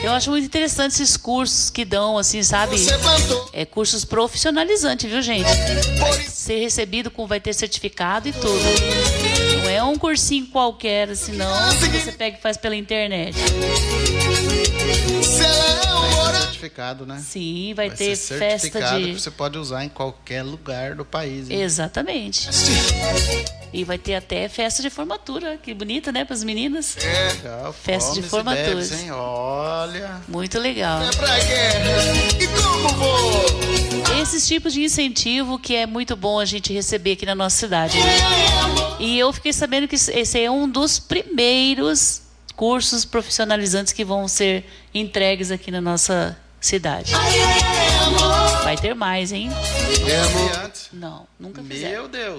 Eu acho muito interessante esses cursos que dão, assim, sabe? Cursos profissionalizantes, viu, gente? Vai ser recebido vai ter certificado e tudo. Não é um cursinho qualquer, assim, não, que você pega e faz pela internet. Certificado, né? Sim, vai ter festa de... que você pode usar em qualquer lugar do país. Hein? Exatamente. E vai ter até festa de formatura. Que bonita, né, para as meninas? Legal, festa de formatura. Bebes, hein? Olha. Muito legal. É pra guerra. E como vou? Esses tipos de incentivo que é muito bom a gente receber aqui na nossa cidade. E eu fiquei sabendo que esse é um dos primeiros cursos profissionalizantes que vão ser entregues aqui na nossa cidade. Vai ter mais, hein? Antes? Não, nunca fizeram. Meu Deus.